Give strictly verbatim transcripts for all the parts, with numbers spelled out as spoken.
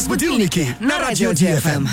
Разбудилники на радио Ди Эф Эм.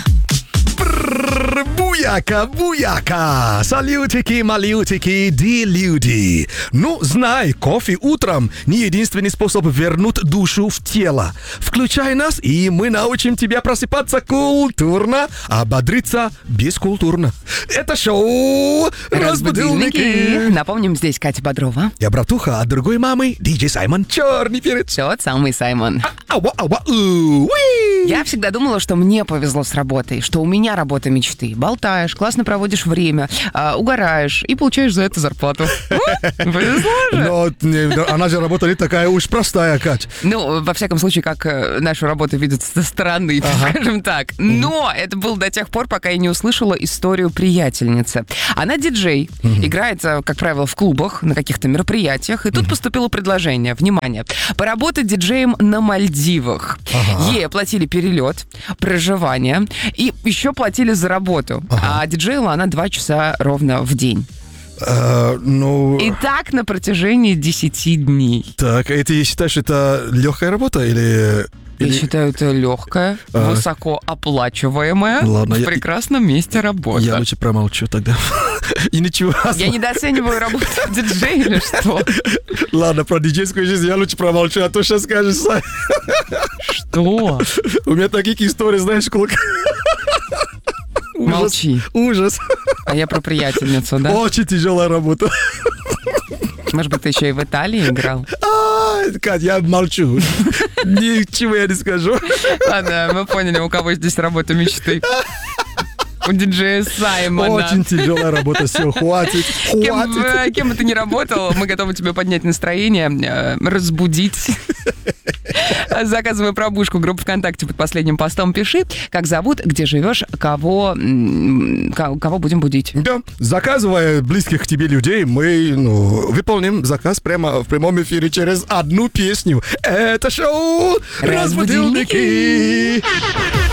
Буяка, буяка! Салютики, малютики, ди люди! Ну, знай, кофе утром не единственный способ вернуть душу в тело. Включай нас, и мы научим тебя просыпаться культурно, а бодриться бескультурно. Это шоу «Разбудилники». Напомним, здесь Катя Бодрова. Я братуха от другой мамы, диджей Саймон Черный Перец. Тот самый Саймон. Ауа, ауа, у, уи. Я всегда думала, что мне повезло с работой, что у меня работа мечты. Болтаешь, классно проводишь время, а, угораешь и получаешь за это зарплату. Повезло же. Но не, она же работа не такая уж простая, Кать. Ну, во всяком случае, как э, нашу работу видят со стороны, ага. скажем так. Но это было до тех пор, пока я не услышала историю приятельницы. Она диджей, mm-hmm. играет, как правило, в клубах, на каких-то мероприятиях. И тут mm-hmm. поступило предложение, внимание, поработать диджеем на Мальдивах. Ага. Ей оплатили перелет, проживание и еще платили за работу. Ага. А диджеила она два часа ровно в день. Uh, ну... И так на протяжении десяти дней. Так, и ты считаешь, это легкая работа или... Я или... считаю, это легкая, а... высокооплачиваемая, Ладно, в я... прекрасном месте работа. Я лучше промолчу тогда. И ничего. Я недооцениваю работу диджея или что? Ладно, про диджейскую жизнь я лучше промолчу, а то сейчас скажешь, Сай. Что? У меня таких историй, знаешь, сколько... Молчи. Ужас. А я про приятельницу, да? Очень тяжелая работа. Может быть, ты еще и в Италии играл? А, Кать, я молчу. Ничего я не скажу. Ладно, мы поняли, у кого здесь работа мечты. У диджея Саймона. Очень тяжелая работа, все, хватит, хватит. Кем, кем бы ты ни работал, мы готовы тебе поднять настроение, разбудить. Заказывай пробушку, группу ВКонтакте под последним постом пиши, как зовут, где живешь, кого, кого будем будить. Да, заказывая близких к тебе людей, мы ну, выполним заказ прямо в прямом эфире через одну песню. Это шоу «Разбудилники».